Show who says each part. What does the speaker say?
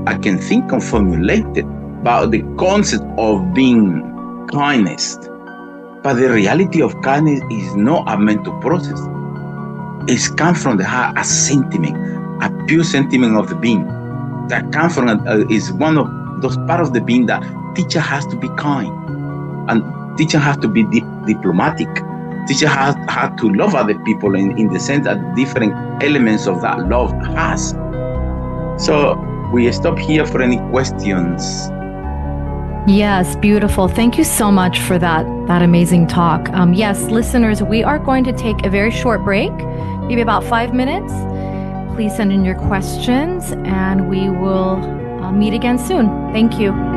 Speaker 1: I can think and formulate it about the concept of being kindness. But the reality of kindness is not a mental process. It's come from the heart, a sentiment, a pure sentiment of the being. That comes from, is one of those parts of the being that teacher has to be kind. And teacher has to be diplomatic. Teacher has to love other people in the sense that different elements of that love has. So we stop here for any questions.
Speaker 2: Yes, beautiful. Thank you so much for that amazing talk. Yes, listeners, we are going to take a very short break, maybe about 5 minutes. Please send in your questions and we will meet again soon. Thank you.